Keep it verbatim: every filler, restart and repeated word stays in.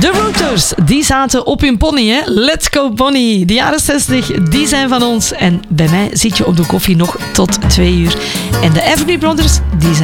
De Rooters, die zaten op hun pony, hè? Let's go pony. De jaren zestig, die zijn van ons. En bij mij zit je op de koffie nog tot twee uur. En de Everly Brothers, die zijn